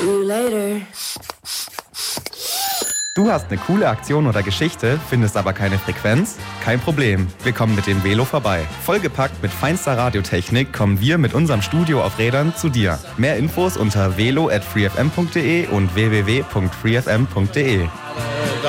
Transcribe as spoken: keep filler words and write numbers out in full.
See you later. Du hast eine coole Aktion oder Geschichte, findest aber keine Frequenz? Kein Problem, wir kommen mit dem Velo vorbei. Vollgepackt mit feinster Radiotechnik kommen wir mit unserem Studio auf Rädern zu dir. Mehr Infos unter velo at freefm punkt de und w w w punkt freefm punkt de.